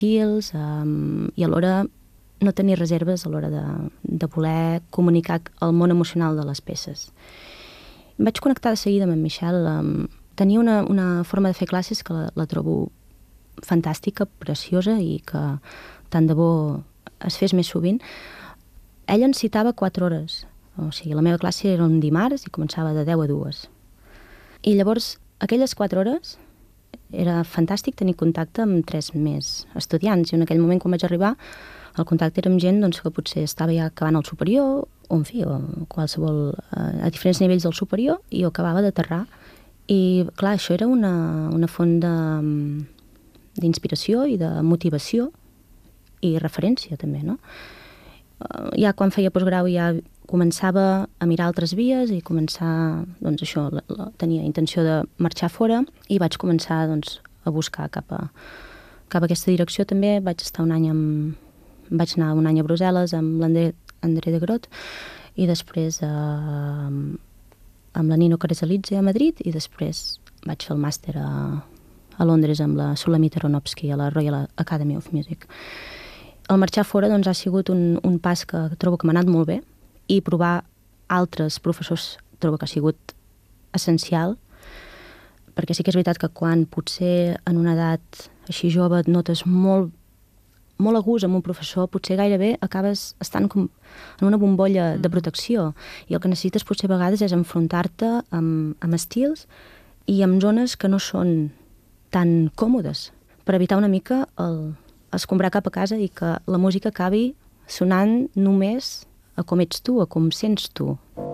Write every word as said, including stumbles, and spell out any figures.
estils um, i alhora no tenir reserves a l'hora de, de voler comunicar el món emocional de les peces. Em vaig connectar de seguida amb en Michel. Um, tenia una, una forma de fer classes que la, la trobo fantàstica, preciosa i que tant de bo es fes més sovint. Ell ens citava quatre hores. O sigui, la meva classe era un dimarts i començava de deu a dues. I llavors, aquelles quatre hores era fantàstic tenir contacte amb tres més estudiants. I en aquell moment, quan vaig arribar, el contacte era amb gent doncs, que potser estava ja acabant el superior, o en fi, o qualsevol, a diferents nivells del superior, i jo acabava d'aterrar. I, clar, això era una, una font de, d'inspiració i de motivació i referència, també, no? Ja quan feia postgrau ja començava a mirar altres vies i començar, doncs això, la, la, tenia intenció de marxar fora i vaig començar, doncs, a buscar cap a, cap a aquesta direcció també. Vaig estar un any amb... Vaig anar un any a Brussel·les amb l'André André de Grot i després eh, amb la Nino Caresalizze a Madrid i després vaig fer el màster a, a Londres amb la Sulamit Aronofsky a la Royal Academy of Music. El marxar fora doncs, ha sigut un, un pas que trobo que m'ha anat molt bé i provar altres professors trobo que ha sigut essencial, perquè sí que és veritat que quan potser en una edat així jove et notes molt, molt a gust amb un professor, potser gairebé acabes estant com en una bombolla de protecció i el que necessites potser a vegades és enfrontar-te amb, amb estils i amb zones que no són tan còmodes per evitar una mica el escombrar cap a casa i que la música acabi sonant només a com ets tu, a com sents tu.